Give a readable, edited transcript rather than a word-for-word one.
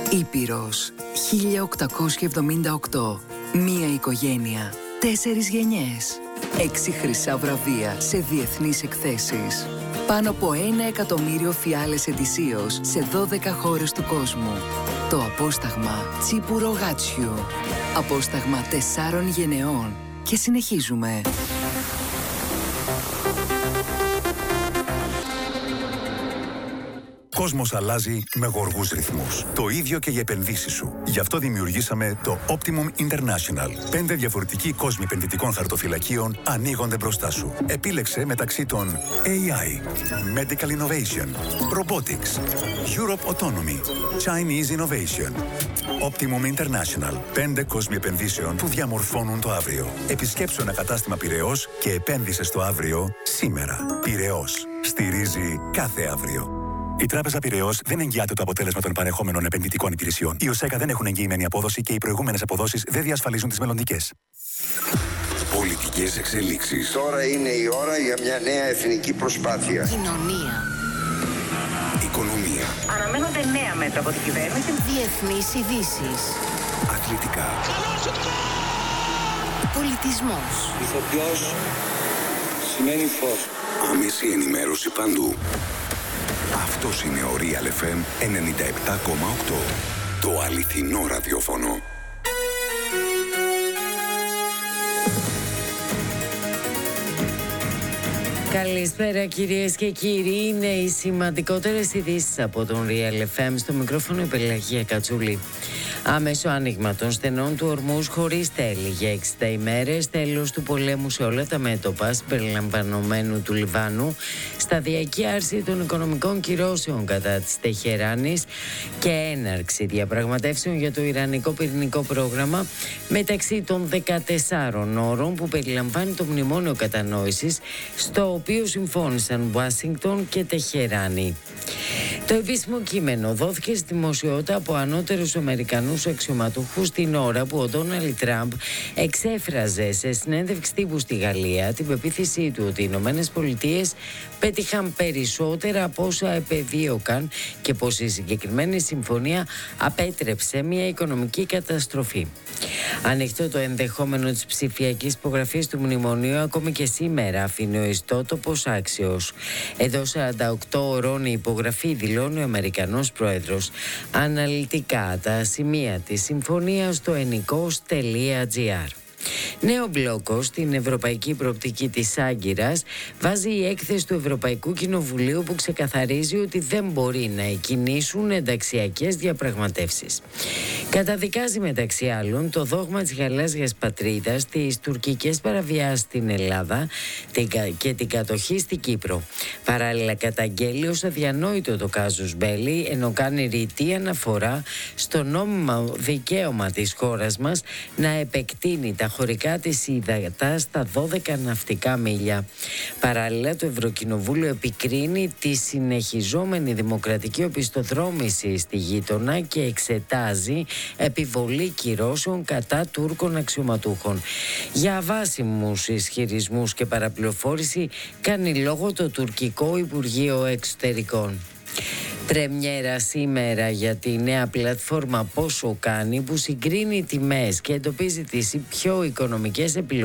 Ήπειρος 1878. Μία οικογένεια, 4 γενιές, 6 χρυσά βραβεία σε διεθνείς εκθέσεις. Πάνω από 1 εκατομμύριο φιάλες ετησίως σε 12 χώρες του κόσμου. Το απόσταγμα Τσίπουρο Γάτσιου. Απόσταγμα 4 γενεών. Και συνεχίζουμε. Κόσμος αλλάζει με γοργούς ρυθμούς. Το ίδιο και οι επενδύσεις σου. Γι' αυτό δημιουργήσαμε το Optimum International. 5 διαφορετικοί κόσμοι επενδυτικών χαρτοφυλακίων ανοίγονται μπροστά σου. Επίλεξε μεταξύ των AI, Medical Innovation, Robotics, Europe Autonomy, Chinese Innovation. Optimum International. 5 κόσμοι επενδύσεων που διαμορφώνουν το αύριο. Επισκέψου ένα κατάστημα Πειραιώς και επένδυσε στο αύριο σήμερα. Πειραιώς. Στηρίζει κάθε αύριο. Η Τράπεζα Πειραιώς δεν εγγυάται το αποτέλεσμα των παρεχόμενων επενδυτικών υπηρεσιών. Οι ΟΣΕΚΑ δεν έχουν εγγυημένη απόδοση και οι προηγούμενες αποδόσεις δεν διασφαλίζουν τις μελλοντικές. Πολιτικές εξελίξεις. Τώρα είναι η ώρα για μια νέα εθνική προσπάθεια. Κοινωνία. Οικονομία. Αναμένονται νέα μέτρα από την κυβέρνηση. Διεθνείς ειδήσεις. Αθλητικά. Πολιτισμός. Ηθοποιός σημαίνει φως. Άμεση ενημέρωση παντού. Αυτός είναι ο Real FM 97,8. Το αληθινό ραδιόφωνο. Καλησπέρα κυρίες και κύριοι, είναι οι σημαντικότερες ειδήσεις από τον Real FM. Στο μικρόφωνο η Πελαγία Κατσούλη. Άμεσο άνοιγμα των στενών του Ορμούς χωρίς τέλη για 60 ημέρες, τέλος του πολέμου σε όλα τα μέτωπα, συμπεριλαμβανομένου του Λιβάνου, σταδιακή άρση των οικονομικών κυρώσεων κατά της Τεχεράνης και έναρξη διαπραγματεύσεων για το Ιρανικό πυρηνικό πρόγραμμα μεταξύ των 14 όρων που περιλαμβάνει το μνημόνιο κατανόησης, στο οποίο συμφώνησαν Ουάσιγκτον και Τεχεράνη. Το επίσημο κείμενο δόθηκε στη δημοσιότητα από ανώτερους Αμερικανούς αξιωματούχους την ώρα που ο Ντόναλντ Τραμπ εξέφραζε σε συνέντευξη τύπου στη Γαλλία την πεποίθησή του ότι οι Ηνωμένες Πολιτείες πέτυχαν περισσότερα από όσα επεδίωκαν και πως η συγκεκριμένη συμφωνία απέτρεψε μια οικονομική καταστροφή. Ανοιχτό το ενδεχόμενο της ψηφιακής υπογραφής του μνημονίου ακόμη και σήμερα, αφήνει ο ιστότοπος Άξιος. Εδώ 48 ώρων η υπογραφή, δηλώνει ο Αμερικανός Πρόεδρος. Αναλυτικά τα σημεία της συμφωνίας στο ennikos.gr. Νέο μπλόκο στην ευρωπαϊκή προοπτική της Άγκυρας βάζει η έκθεση του Ευρωπαϊκού Κοινοβουλίου που ξεκαθαρίζει ότι δεν μπορεί να εκκινήσουν ενταξιακές διαπραγματεύσεις. Καταδικάζει μεταξύ άλλων το δόγμα της γαλάζιας πατρίδας, τις τουρκικές παραβιάσεις στην Ελλάδα και την κατοχή στην Κύπρο. Παράλληλα καταγγέλει ως αδιανόητο το κάζους μπέλι, ενώ κάνει ρητή αναφορά στο νόμιμο δικαίωμα της χώρας μας να επεκτείνει τα χωρικά της ύδατα στα 12 ναυτικά μίλια. Παράλληλα, το Ευρωκοινοβούλιο επικρίνει τη συνεχιζόμενη δημοκρατική οπισθοδρόμηση στη γείτονα και εξετάζει επιβολή κυρώσεων κατά Τούρκων αξιωματούχων. Για αβάσιμους ισχυρισμούς και παραπληροφόρηση κάνει λόγο το τουρκικό Υπουργείο Εξωτερικών. Πρεμιέρα σήμερα για τη νέα πλατφόρμα Πόσο Κάνει, που συγκρίνει τιμές και εντοπίζει τις πιο οικονομικές επιλογές